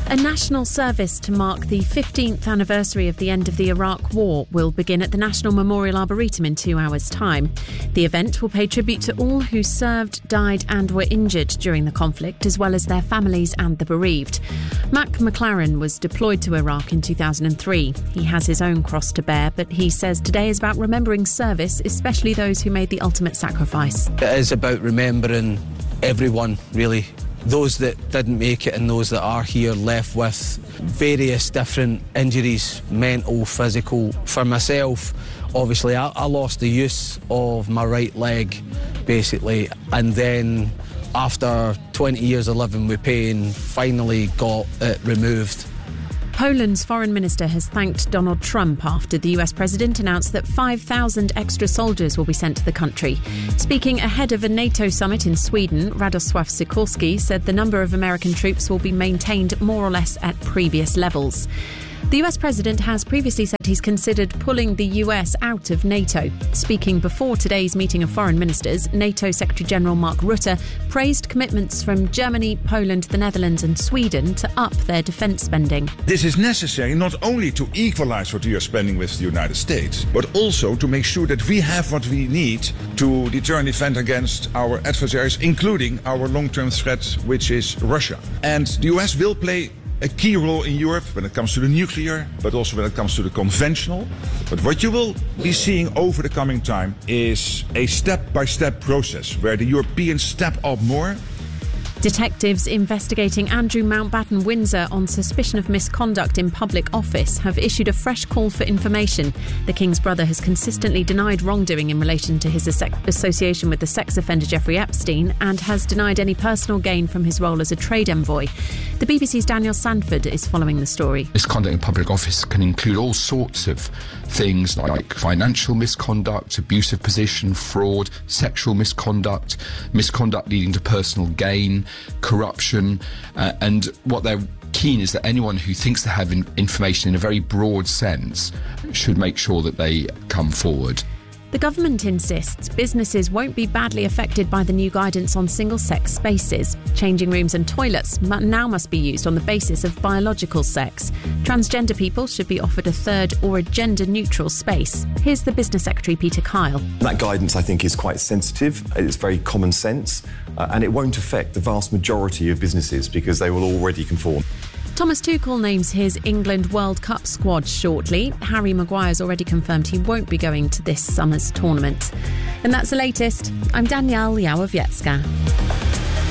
A national service to mark the 15th anniversary of the end of the Iraq War will begin at the National Memorial Arboretum in 2 hours' time. The event will pay tribute to all who served, died and were injured during the conflict, as well as their families and the bereaved. Mac McLaren was deployed to Iraq in 2003. He has his own cross to bear, but he says today is about remembering service, especially those who made the ultimate sacrifice. It is about remembering everyone, really. Those that didn't make it and those that are here left with various different injuries, mental, physical. For myself, obviously, I lost the use of my right leg, basically, and then after 20 years of living with pain, finally got it removed. Poland's foreign minister has thanked Donald Trump after the US president announced that 5,000 extra soldiers will be sent to the country. Speaking ahead of a NATO summit in Sweden, Radosław Sikorski said the number of American troops will be maintained more or less at previous levels. The US president has previously said he's considered pulling the US out of NATO. Speaking before today's meeting of foreign ministers, NATO Secretary-General Mark Rutte praised commitments from Germany, Poland, the Netherlands and Sweden to up their defence spending. This is necessary not only to equalise what we are spending with the United States, but also to make sure that we have what we need to deter and defend against our adversaries, including our long-term threat, which is Russia. And the US will play a key role in Europe when it comes to the nuclear, but also when it comes to the conventional. But what you will be seeing over the coming time is a step-by-step process where the Europeans step up more. Detectives investigating Andrew Mountbatten Windsor on suspicion of misconduct in public office have issued a fresh call for information. The King's brother has consistently denied wrongdoing in relation to his association with the sex offender Jeffrey Epstein and has denied any personal gain from his role as a trade envoy. The BBC's Daniel Sanford is following the story. Misconduct in public office can include all sorts of things like financial misconduct, abusive position, fraud, sexual misconduct, misconduct leading to personal gain, corruption, and what they're keen is that anyone who thinks they have information in a very broad sense should make sure that they come forward. The government insists businesses won't be badly affected by the new guidance on single-sex spaces. Changing rooms and toilets now must be used on the basis of biological sex. Transgender people should be offered a third or a gender-neutral space. Here's the Business Secretary, Peter Kyle. That guidance, I think, is quite sensitive. It's very common sense, and it won't affect the vast majority of businesses because they will already conform. Thomas Tuchel names his England World Cup squad shortly. Harry Maguire's already confirmed he won't be going to this summer's tournament. And that's the latest. I'm Danielle Yałowiecka.